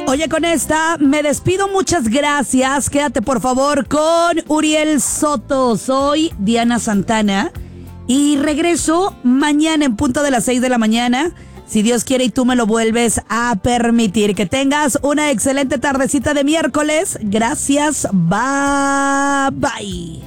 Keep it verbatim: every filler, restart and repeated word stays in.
Oye, con esta me despido, muchas gracias. Quédate por favor con Uriel Soto. Soy Diana Santana y regreso mañana en punto de las seis de la mañana. Si Dios quiere y tú me lo vuelves a permitir. Que tengas una excelente tardecita de miércoles. Gracias. Bye, bye.